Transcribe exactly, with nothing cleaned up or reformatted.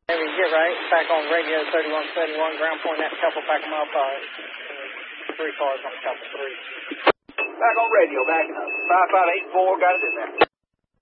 Maybe get right back on radio thirty-one seventy-one, ground point at couple back a mile five. Three cars on couple three. Back on radio, back up. five five eight four, got it in there.